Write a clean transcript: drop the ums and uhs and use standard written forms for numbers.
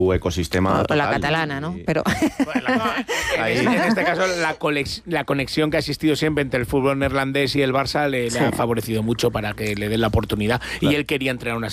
ecosistema o la total. catalana, ¿no? Pero En este caso, la conexión que ha existido siempre entre el fútbol neerlandés y el Barça le ha favorecido mucho para que le den la oportunidad. Y él quería entrenar una